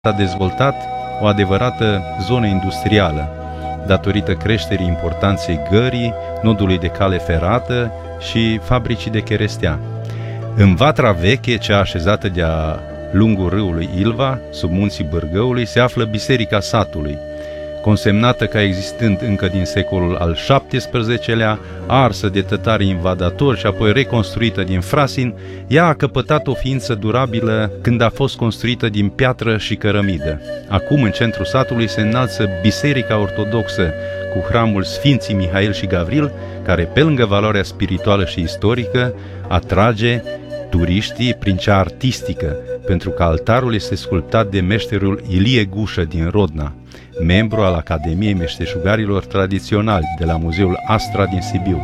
a dezvoltat o adevărată zonă industrială, datorită creșterii importanței gării, nodului de cale ferată și fabricii de cherestea. În Vatra Veche, cea așezată de-a lungul râului Ilva, sub munții Bârgăului, se află Biserica Satului, consemnată ca existând încă din secolul al XVII-lea, arsă de tătarii invadatori și apoi reconstruită din frasin. Ea a căpătat o ființă durabilă când a fost construită din piatră și cărămidă. Acum, în centrul satului, se înalță Biserica Ortodoxă cu hramul Sfinții Mihail și Gavril, care, pe lângă valoarea spirituală și istorică, atrage turiștii prin cea artistică, pentru că altarul este sculptat de meșterul Ilie Gușă din Rodna, membru al Academiei Meșteșugarilor Tradiționali de la Muzeul Astra din Sibiu.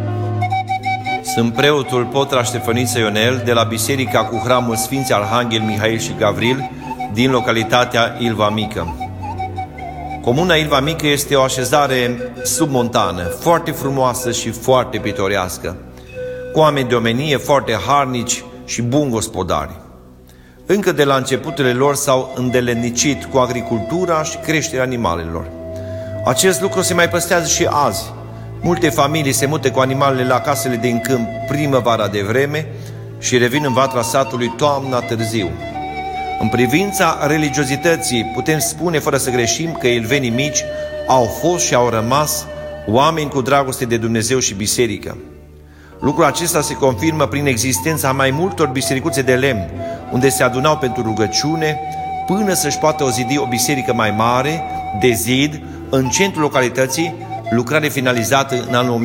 Sunt preotul Potra Ștefăniță Ionel de la Biserica cu hramul Sfinții Arhanghel Mihail și Gavril din localitatea Ilva Mică. Comuna Ilva Mică este o așezare submontană, foarte frumoasă și foarte pitorească, cu oameni de omenie foarte harnici și buni gospodari. Încă de la începuturile lor s-au îndeletnicit cu agricultura și creșterea animalelor. Acest lucru se mai păstrează și azi. Multe familii se mută cu animalele la casele din câmp primăvara de vreme și revin în Vatra satului toamna târziu. În privința religiozității, putem spune fără să greșim că elvenii mici au fost și au rămas oameni cu dragoste de Dumnezeu și biserică. Lucrul acesta se confirmă prin existența mai multor bisericuțe de lemn, unde se adunau pentru rugăciune, până să-și poată ozidi o biserică mai mare, de zid, în centrul localității, lucrare finalizată în anul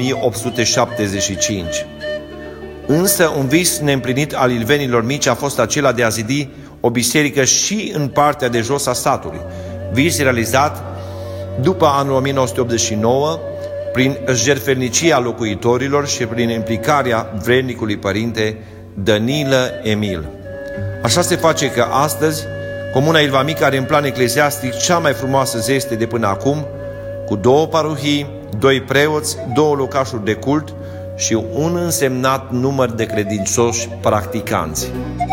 1875. Însă un vis neîmplinit al ilvenilor mici a fost acela de a zidi o biserică și în partea de jos a satului, vis realizat după anul 1989, prin jertfelnicia locuitorilor și prin implicarea vrednicului părinte Danilă Emil. Așa se face că astăzi comuna Ilva Mică are în plan ecleziastic cea mai frumoasă zeste de până acum, cu 2 parohii, 2 preoți, 2 locașuri de cult și un însemnat număr de credincioși practicanți.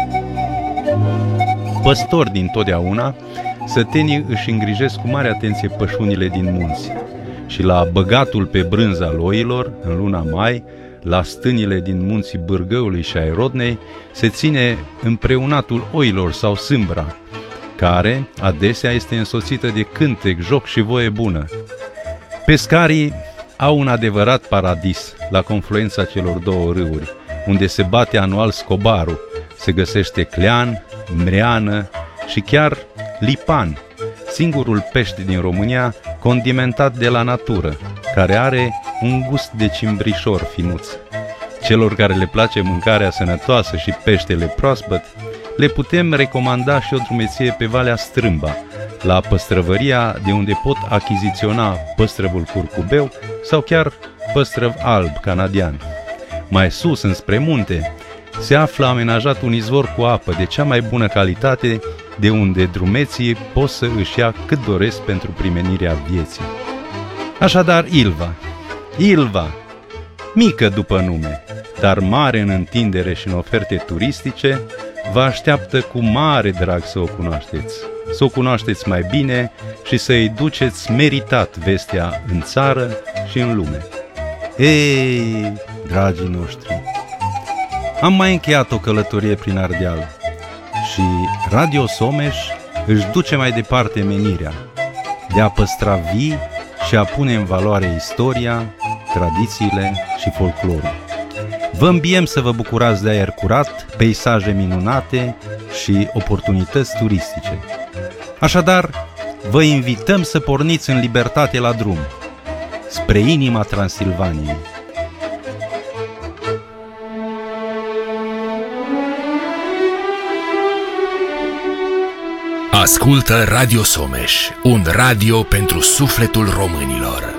Păstori dintotdeauna, sătenii își îngrijesc cu mare atenție pășunile din munți. Și la băgatul pe brânza loilor, în luna mai, la stânile din munții Bârgăului și ai Rodnei, se ține împreunatul oilor sau sâmbra, care adesea este însoțită de cântec, joc și voie bună. Pescarii au un adevărat paradis la confluența celor 2 râuri, unde se bate anual scobarul, se găsește clean, mreană și chiar lipan, singurul pește din România condimentat de la natură, care are un gust de cimbrișor finuț. Celor care le place mâncarea sănătoasă și peștele proaspăt, le putem recomanda și o drumeție pe Valea Strâmba, la păstrăvăria de unde pot achiziționa păstrăvul curcubeu sau chiar păstrăv alb canadian. Mai sus, înspre munte, se află amenajat un izvor cu apă de cea mai bună calitate, de unde drumeții pot să își ia cât doresc pentru primenirea vieții. Așadar, Ilva, mică după nume, dar mare în întindere și în oferte turistice, vă așteaptă cu mare drag să o cunoașteți. Să o cunoașteți mai bine și să îi duceți meritat vestea în țară și în lume. Ei, dragii noștri, am mai încheiat o călătorie prin Ardeal și Radio Someș își duce mai departe menirea de a păstra vii și a pune în valoare istoria, tradițiile și folclorul. Vă îmbiem să vă bucurați de aer curat, peisaje minunate și oportunități turistice. Așadar, vă invităm să porniți în libertate la drum, spre inima Transilvaniei. Ascultă Radio Someș, un radio pentru sufletul românilor.